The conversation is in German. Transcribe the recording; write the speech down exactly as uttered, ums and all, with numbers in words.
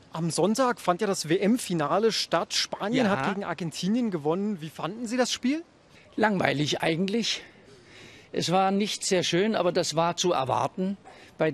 Am Sonntag fand ja das W M-Finale statt. Spanien Ja. hat gegen Argentinien gewonnen. Wie fanden Sie das Spiel? Langweilig eigentlich. Es war nicht sehr schön, aber das war zu erwarten.